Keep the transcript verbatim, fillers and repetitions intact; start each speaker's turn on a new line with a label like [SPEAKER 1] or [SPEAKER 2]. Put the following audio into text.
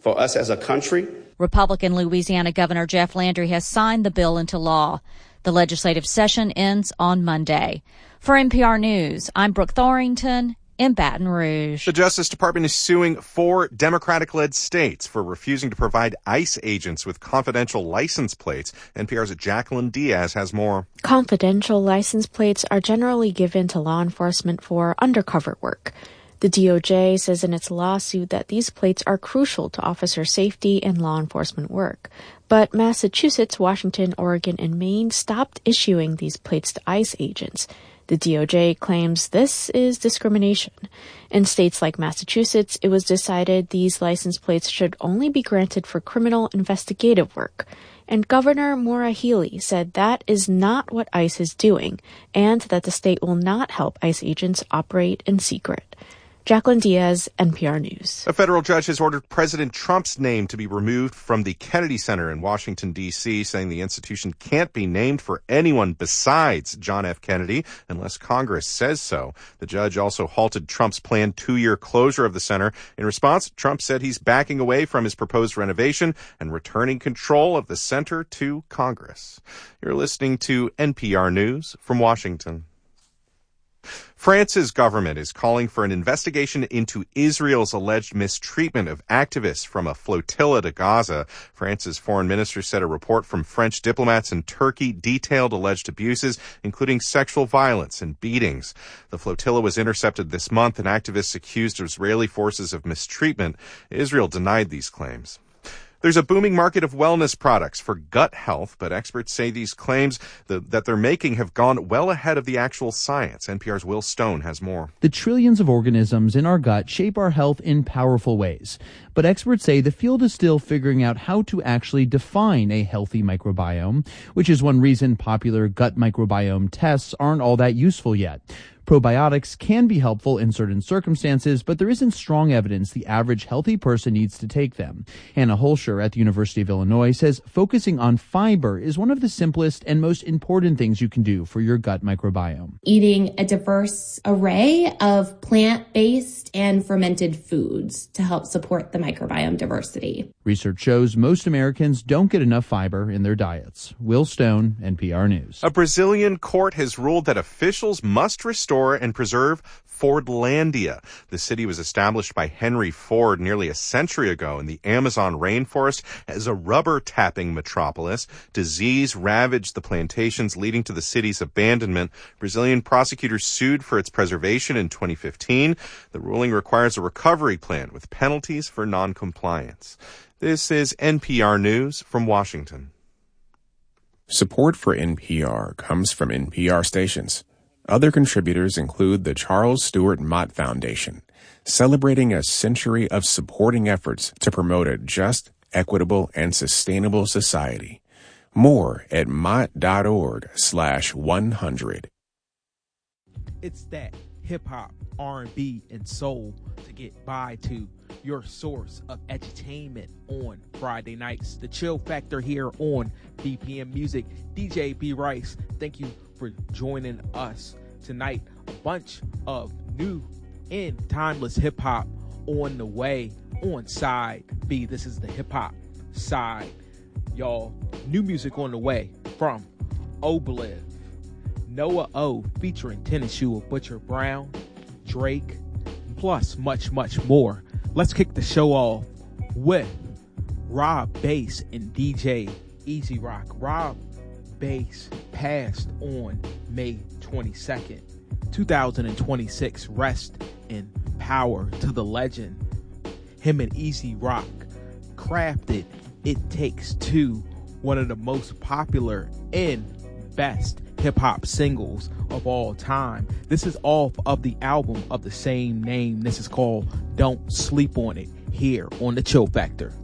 [SPEAKER 1] for us as a country.
[SPEAKER 2] Republican Louisiana Governor Jeff Landry has signed the bill into law. The legislative session ends on Monday. For N P R News, I'm Brooke Thorington in Baton Rouge.
[SPEAKER 3] The Justice Department is suing four Democratic-led states for refusing to provide ICE agents with confidential license plates. N P R's Jacqueline Diaz has more.
[SPEAKER 4] Confidential license plates are generally given to law enforcement for undercover work. The D O J says in its lawsuit that these plates are crucial to officer safety and law enforcement work. But Massachusetts, Washington, Oregon, and Maine stopped issuing these plates to ICE agents. The D O J claims this is discrimination. In states like Massachusetts, it was decided these license plates should only be granted for criminal investigative work. And Governor Maura Healey said that is not what ICE is doing, and that the state will not help ICE agents operate in secret. Jacqueline Diaz, N P R News.
[SPEAKER 3] A federal judge has ordered President Trump's name to be removed from the Kennedy Center in Washington, D C, saying the institution can't be named for anyone besides John F. Kennedy unless Congress says so. The judge also halted Trump's planned two-year closure of the center. In response, Trump said he's backing away from his proposed renovation and returning control of the center to Congress. You're listening to N P R News from Washington. France's government is calling for an investigation into Israel's alleged mistreatment of activists from a flotilla to Gaza. France's foreign minister said a report from French diplomats in Turkey detailed alleged abuses, including sexual violence and beatings. The flotilla was intercepted this month, and activists accused Israeli forces of mistreatment. Israel denied these claims. There's a booming market of wellness products for gut health, but experts say these claims that, that they're making have gone well ahead of the actual science. N P R's Will Stone has more.
[SPEAKER 5] The trillions of organisms in our gut shape our health in powerful ways. But experts say the field is still figuring out how to actually define a healthy microbiome, which is one reason popular gut microbiome tests aren't all that useful yet. Probiotics can be helpful in certain circumstances, but there isn't strong evidence the average healthy person needs to take them. Anna Holscher at the University of Illinois says focusing on fiber is one of the simplest and most important things you can do for your gut microbiome.
[SPEAKER 6] Eating a diverse array of plant-based and fermented foods to help support the microbiome diversity.
[SPEAKER 5] Research shows most Americans don't get enough fiber in their diets. Will Stone, N P R News.
[SPEAKER 3] A Brazilian court has ruled that officials must restore and preserve Fordlandia. The city was established by Henry Ford nearly a century ago in the Amazon rainforest as a rubber tapping metropolis. Disease ravaged the plantations, leading to the city's abandonment. Brazilian prosecutors sued for its preservation in twenty fifteen. The ruling requires a recovery plan with penalties for noncompliance. This is N P R News from Washington.
[SPEAKER 7] Support for N P R comes from N P R stations. Other contributors include the Charles Stewart Mott Foundation, celebrating a century of supporting efforts to promote a just, equitable, and sustainable society. More at mott.org slash 100.
[SPEAKER 8] It's that hip-hop, R and B, and soul to get by to your source of entertainment on Friday nights. The Chill Factor here on B P M Music. D J B Rice, thank you for joining us tonight. A bunch of new and timeless hip-hop on the way on Side B. This is the hip-hop side, y'all. New music on the way from Obliv, Noah O featuring Tennis Shoe of Butcher Brown, Drake, plus much, much more. Let's kick the show off with Rob Bass and D J Easy Rock. Rob Bass passed on May twenty-second, twenty twenty-six. Rest in power to the legend. Him and Easy Rock crafted It Takes Two, one of the most popular and best hip-hop singles of all time. This is off of the album of the same name. This is called Don't Sleep On It, here on the Chill Factor.